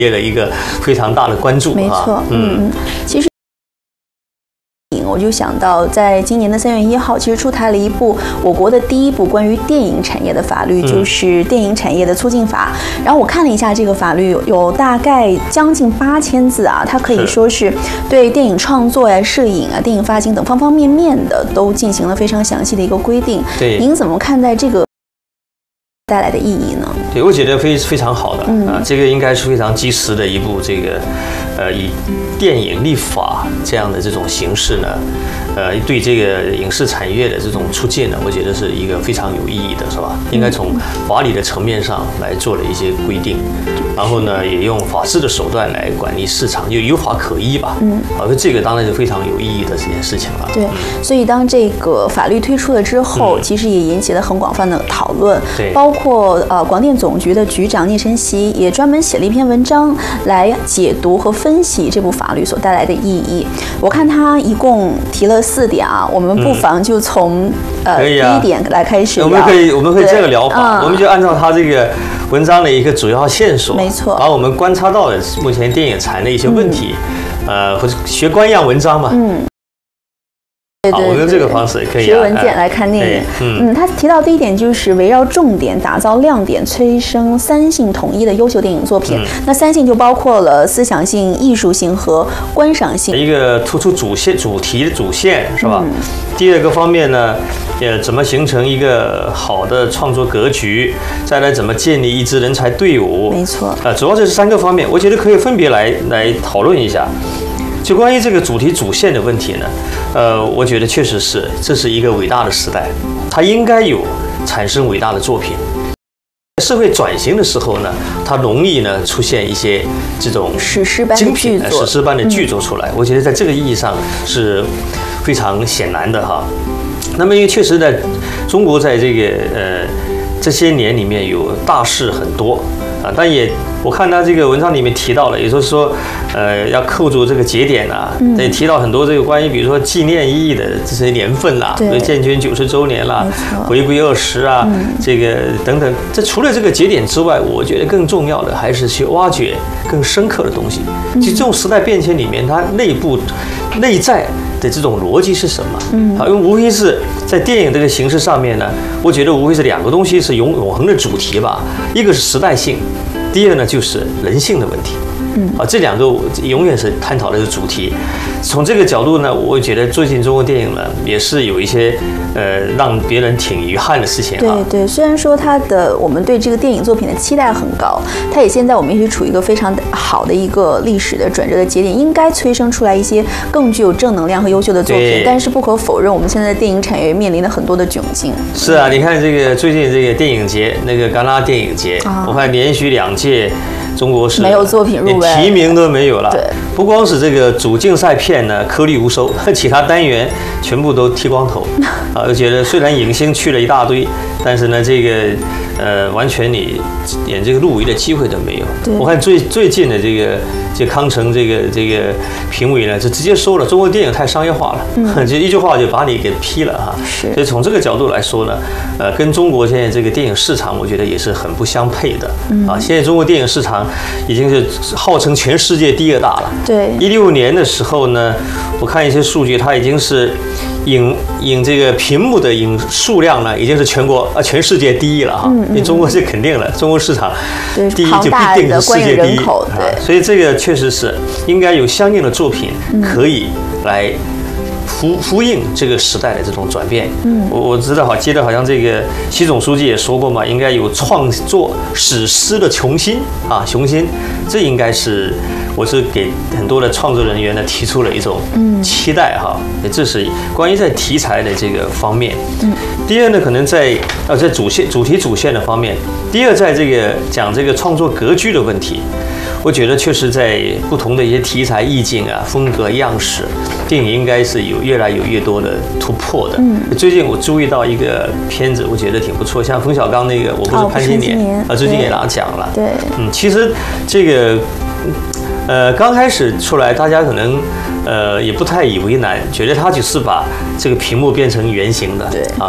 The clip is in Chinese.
业的一个非常大的关注。 没错，其实。我就想到，在今年的3月1号，其实出台了一部我国的第一部关于电影产业的法律，就是《电影产业的促进法》。然后我看了一下这个法律，有大概将近8000字啊，它可以说是对电影创作呀、摄影啊、电影发行等方方面面的都进行了非常详细的一个规定。 对， 您怎么看待这个带来的意义呢？ 对，我觉得非常好的这个应该是非常及时的一部这个以电影立法这样的这种形式呢，对这个影视产业的这种促进呢，我觉得是一个非常有意义的，是吧？应该从法理的层面上来做了一些规定，然后呢，也用法治的手段来管理市场，就有法可依吧。这个当然是非常有意义的这件事情了。 对，所以当这个法律推出了之后，其实也引起了很广泛的讨论。 对， 包括广电总局的局长聂晨曦也专门写了一篇文章来解读和分析这部法律所带来的意义。我看他一共提了4点啊，我们不妨就从第一点来开始聊。 我们可以这个聊法，我们就按照他这个文章的一个主要线索， 没错， 把我们观察到的目前电影产的一些问题，或者学官样文章嘛。 对， 我用这个方式可以学文件来看电影。他提到第一点就是围绕重点打造亮点，催生3性统一的优秀电影作品。那3性就包括了思想性、艺术性和观赏性。 一个突出主题主线是吧？第二个方面呢，怎么形成一个好的创作格局？再来怎么建立一支人才队伍？ 没错。 主要这是3个方面，我觉得可以分别来讨论一下。就关于这个主题主线的问题呢，我觉得确实是这是一个伟大的时代，它应该有产生伟大的作品。社会转型的时候呢，它容易呢出现一些这种史诗般的剧作， 史诗般的剧作出来。我觉得在这个意义上是非常显然的哈。那么因为确实在中国在这个这些年里面有大事很多啊，但也我看他这个文章里面提到了，也就是说，要扣住这个节点啊，也提到很多这个关于比如说纪念意义的这些年份啦，比如建军90周年啦，回归20啊，这个等等。这除了这个节点之外，我觉得更重要的还是去挖掘更深刻的东西。就这种时代变迁里面，它内在的这种逻辑是什么？因为无非是在电影这个形式上面呢，我觉得无非是2个东西是永恒的主题吧，一个是时代性。第二呢，就是人性的问题。这2个永远是探讨的主题。从这个角度呢，我觉得最近中国电影呢也是有一些让别人挺遗憾的事情。 对，虽然说我们对这个电影作品的期待很高，它也现在我们也是处于一个非常好的一个历史的转折的节点，应该催生出来一些更具有正能量和优秀的作品。但是不可否认，我们现在的电影产业面临了很多的窘境。 是啊，你看这个最近这个电影节，那个戛纳电影节，我看连续2届。中国是没有作品入围， 连提名都没有了。 对， 不光是这个主竞赛片呢颗粒无收，其他单元全部都剃光头。我觉得虽然影星去了一大堆，但是呢，这个完全你连这个入围的机会都没有。我看最近的这康城这个评委呢，就直接说了，中国电影太商业化了，就一句话就把你给批了哈。所以从这个角度来说呢，跟中国现在这个电影市场，我觉得也是很不相配的。现在中国电影市场已经是号称全世界第2大了。 对 ，16年的时候呢，我看一些数据，它已经是影这个屏幕的影数量呢，已经是全世界第1了哈。因为中国是肯定了，中国市场第1就必定是世界第1。所以这个确实是应该有相应的作品可以来呼应这个时代的这种转变。我记得好像这个习总书记也说过嘛，应该有创作史诗的雄心。这应该是我是给很多的创作人员呢提出了一种期待哈。这是关于在题材的这个方面。第二呢，可能在主题主线的方面。第二，在这个讲这个创作格局的问题。我觉得确实在不同的一些题材意境啊、风格样式，电影应该是有越来越多的突破的。最近我注意到一个片子，我觉得挺不错，像冯小刚那个《我不是潘金莲》最近也拿奖了。 对， 其实这个刚开始出来，大家可能也不太以为难，觉得他只是把这个屏幕变成圆形的。 对